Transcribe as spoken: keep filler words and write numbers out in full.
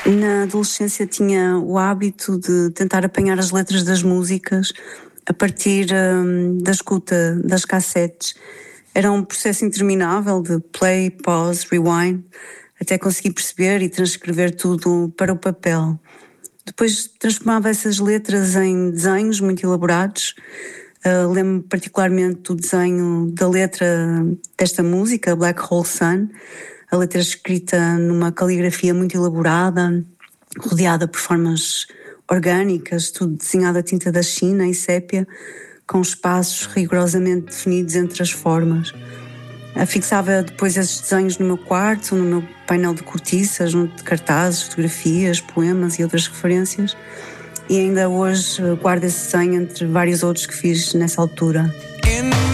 Na adolescência tinha o hábito de tentar apanhar as letras das músicas a partir hum, da escuta das cassetes. Era um processo interminável de play, pause, rewind, até conseguir perceber e transcrever tudo para o papel. Depois transformava essas letras em desenhos muito elaborados. Uh, lembro-me particularmente do desenho da letra desta música, Black Hole Sun, a letra escrita numa caligrafia muito elaborada, rodeada por formas orgânicas, tudo desenhado a tinta da China em sépia, com espaços rigorosamente definidos entre as formas. Fixava depois esses desenhos no meu quarto, no meu painel de cortiça, junto de cartazes, fotografias, poemas e outras referências. E ainda hoje guardo esse desenho entre vários outros que fiz nessa altura.